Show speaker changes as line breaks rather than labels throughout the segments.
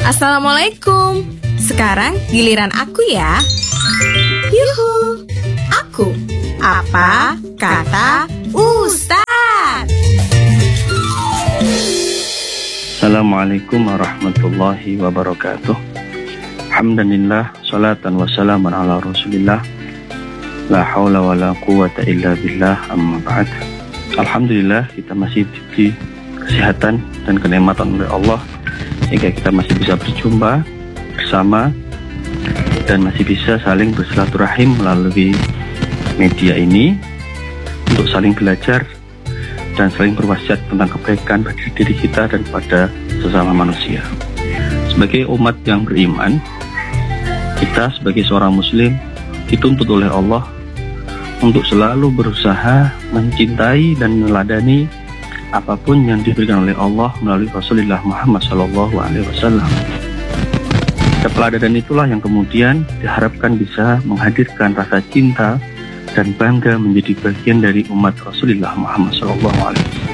Assalamualaikum. Sekarang giliran aku ya. Yuhu. Aku. Apa kata Ustaz?
Assalamualaikum warahmatullahi wabarakatuh. Alhamdulillah, salatan wa salaman ala rasulillah. La hawla wa la quwata illa billah, amma ba'd. Alhamdulillah, kita masih diberi kesehatan dan kenikmatan oleh Allah sehingga kita masih bisa berjumpa bersama dan masih bisa saling bersilaturahim melalui media ini untuk saling belajar dan saling berwasiat tentang kebaikan bagi diri kita dan pada sesama manusia. Sebagai umat yang beriman, kita sebagai seorang muslim dituntut oleh Allah untuk selalu berusaha mencintai dan meneladani apapun yang diberikan oleh Allah melalui Rasulullah Muhammad SAW. Keteladanan itulah yang kemudian diharapkan bisa menghadirkan rasa cinta dan bangga menjadi bagian dari umat Rasulullah Muhammad SAW.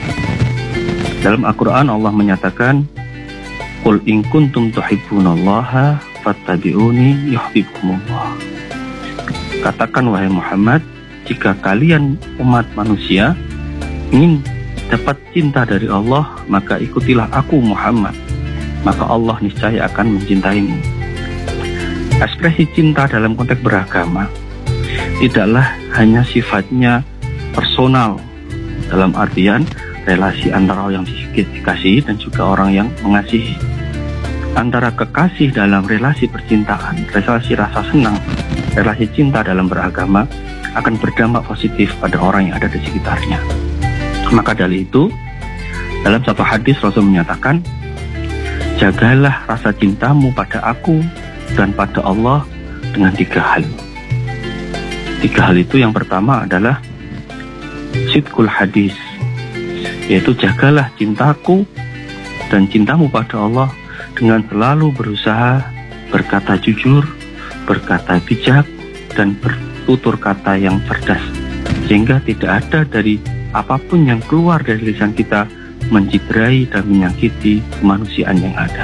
Dalam Al-Quran Allah menyatakan, Qul in kuntum tuhibbunallaha fattabi'uni yuhibbukumullah. Katakan wahai Muhammad, jika kalian umat manusia ingin dapat cinta dari Allah, maka ikutilah aku Muhammad, maka Allah niscaya akan mencintaimu. Ekspresi cinta dalam konteks beragama tidaklah hanya sifatnya personal, dalam artian relasi antara orang yang dikasihi dan juga orang yang mengasihi. Antara kekasih dalam relasi percintaan, relasi rasa senang, relasi cinta dalam beragama akan berdampak positif pada orang yang ada di sekitarnya. Maka dari itu, dalam satu hadis Rasul menyatakan, jagalah rasa cintamu pada aku dan pada Allah dengan 3 hal. 3 hal itu yang pertama adalah sidqul hadis, yaitu jagalah cintaku dan cintamu pada Allah dengan selalu berusaha berkata jujur, berkata bijak, dan bertutur kata yang cerdas, sehingga tidak ada dari apapun yang keluar dari lisan kita mencederai dan menyakiti kemanusiaan yang ada.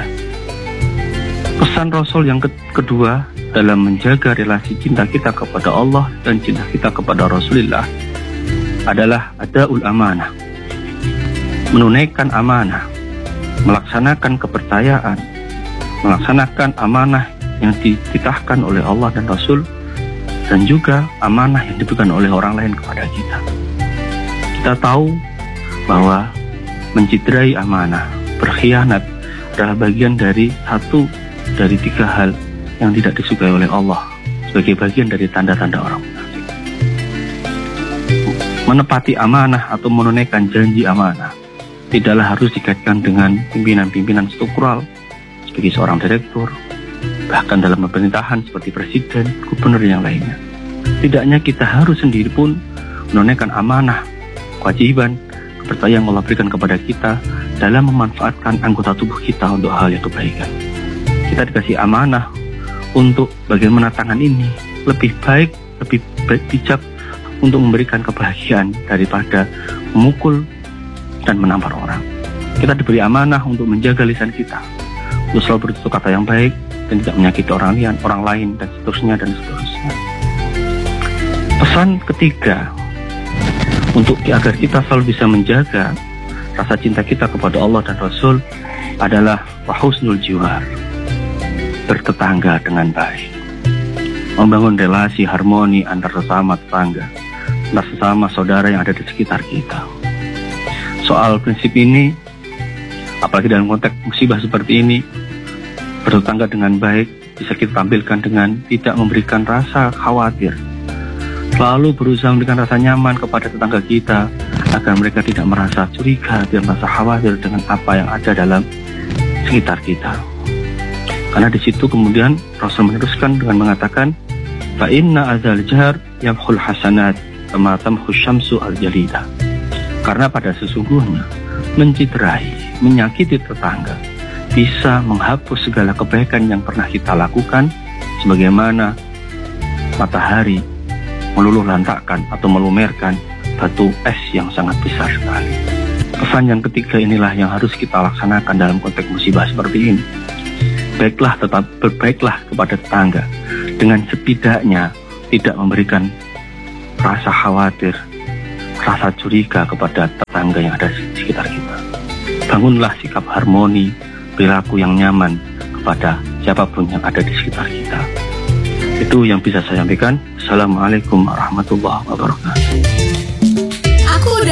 Pesan Rasul yang kedua dalam menjaga relasi cinta kita kepada Allah dan cinta kita kepada Rasulullah adalah adaul amanah, menunaikan amanah, melaksanakan kepercayaan, melaksanakan amanah yang dititahkan oleh Allah dan Rasul, dan juga amanah yang diberikan oleh orang lain kepada kita. Kita tahu bahwa mencederai amanah, berkhianat adalah bagian dari satu dari 3 hal yang tidak disukai oleh Allah sebagai bagian dari tanda-tanda orang munafik. Menepati amanah atau menunaikan janji amanah tidaklah harus dikaitkan dengan pimpinan-pimpinan struktural sebagai seorang direktur, bahkan dalam pemerintahan seperti presiden, gubernur yang lainnya. Tidaknya kita harus sendiri pun menunaikan amanah, kewajiban, kepercayaan yang Allah berikan kepada kita dalam memanfaatkan anggota tubuh kita untuk hal yang kebaikan. Kita dikasih amanah untuk bagaimana tangan ini lebih baik, lebih bijak untuk memberikan kebahagiaan daripada memukul dan menampar orang. Kita diberi amanah untuk menjaga lisan kita, untuk selalu bertutur kata yang baik dan tidak menyakiti orang lain dan seterusnya dan seterusnya. Pesan ketiga untuk agar kita selalu bisa menjaga rasa cinta kita kepada Allah dan Rasul adalah husnul jiwar, bertetangga dengan baik, membangun relasi harmoni antar sesama tetangga, antar sesama saudara yang ada di sekitar kita. Soal prinsip ini, apalagi dalam konteks musibah seperti ini, bertetangga dengan baik bisa kita tampilkan dengan tidak memberikan rasa khawatir, selalu berusaha memberikan rasa nyaman kepada tetangga kita agar mereka tidak merasa curiga dan merasa khawatir dengan apa yang ada dalam sekitar kita. Karena di situ kemudian Rasul meneruskan dengan mengatakan, fa inna adzal jahr yamhul hasanat kama tamhu syamsu al-jalida. Karena pada sesungguhnya mencederai, menyakiti tetangga bisa menghapus segala kebaikan yang pernah kita lakukan, sebagaimana matahari meluluh lantakkan atau melumerkan batu es yang sangat besar sekali. Pesan yang ketiga inilah yang harus kita laksanakan dalam konteks musibah seperti ini. berbaiklah kepada tetangga, dengan setidaknya tidak memberikan rasa khawatir, rasa curiga kepada tetangga yang ada di sekitar kita. Bangunlah sikap harmoni, perilaku yang nyaman kepada siapapun yang ada di sekitar kita. Itu yang bisa saya sampaikan. Assalamualaikum warahmatullahi wabarakatuh.